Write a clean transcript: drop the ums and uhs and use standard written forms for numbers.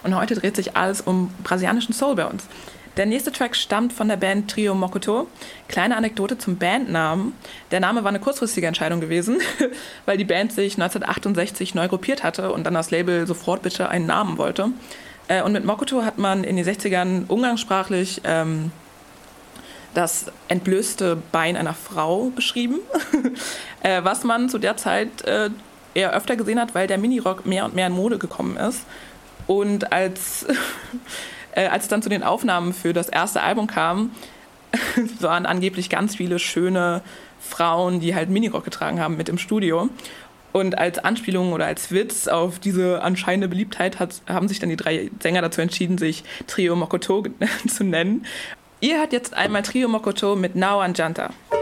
und heute dreht sich alles um brasilianischen Soul bei uns. Der nächste Track stammt von der Band Trio Mokoto. Kleine Anekdote zum Bandnamen. Der Name war eine kurzfristige Entscheidung gewesen, weil die Band sich 1968 neu gruppiert hatte und dann das Label sofort bitte einen Namen wollte. Und mit Mokoto hat man in den 60ern umgangssprachlich das entblößte Bein einer Frau beschrieben, was man zu der Zeit eher öfter gesehen hat, weil der Minirock mehr und mehr in Mode gekommen ist. Und als es dann zu den Aufnahmen für das erste Album kam, waren angeblich ganz viele schöne Frauen, die halt Minirock getragen haben, mit im Studio. Und als Anspielung oder als Witz auf diese anscheinende Beliebtheit haben sich dann die 3 Sänger dazu entschieden, sich Trio Mokoto zu nennen. Ihr hört jetzt einmal Trio Mokoto mit Não Adianta.